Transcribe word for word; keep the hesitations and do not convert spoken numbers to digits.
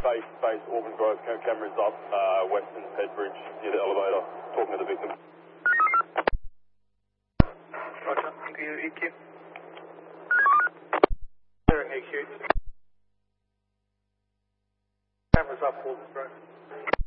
base, base, Auburn Grove, cam cameras up, uh, Western Ped Bridge, near the elevator, talking to the victim. Roger, thank you, E Q. Clearing E Q. Cameras up, Auburn Grove.